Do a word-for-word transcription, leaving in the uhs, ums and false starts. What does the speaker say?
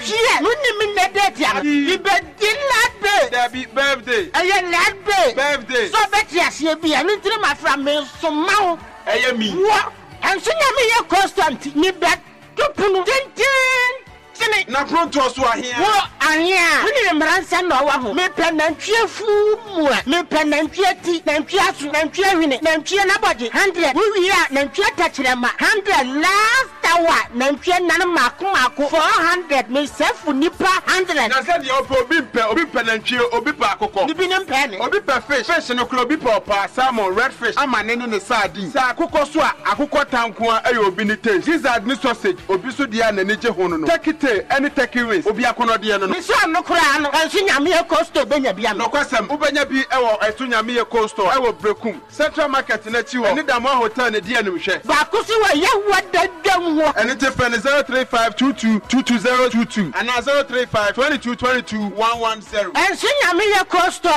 Shia, Munim Nedetia, you bet Lad There be birthday. I am Lad Bay. Birthday. So bet yes, you be a little my friend, me so mouth. I am me. What? And so you me a constant, me bet to put na pronto so ahia wo ahia we ni mransa na owa me penantwie fu mu me penantwie ti nantwie asu nantwie hwene nantwie na body one hundred we wi a nantwie tachirema one hundred last hour nantwie nan mako mako four hundred me sefu nipa one hundred na se de opo obi pe obi penantwie obi pa akoko ni bi nem pe ni obi pe fish fish no kro obi pa pa salmon red fish amane ne ne sardine sa akoko so a akoko tanko a ayo obi ni taste gizzard ni sausage obi so dia na ne je hono no tekite any take ways obi akono de no no so no kura no enso nyame e costo benya bia no kwasem ubenya bi ewo enso nyame e costo ewo brekum central market na chi wo eni damo hotel ne de anim hwe ba kusi wa ye wadadam ho eni te friend zero three five two two two two zero two two and zero three five two two two two one one zero enso nyame e costo